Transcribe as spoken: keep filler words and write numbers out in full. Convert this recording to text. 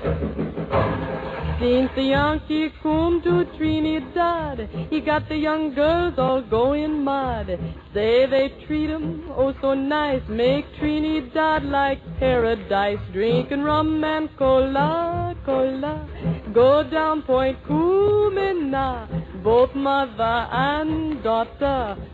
Since the Yankee come to Trinidad, he got the young girls all going mad. Say they treat 'em oh so nice, make Trinidad like paradise. Drinking rum and cola, cola, go down Point Kumina, both mother and daughter